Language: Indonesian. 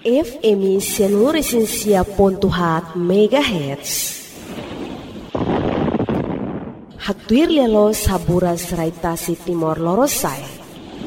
FM Seluruh MHz. Hatuir lelo sabura seraitasi Timor Lorosai.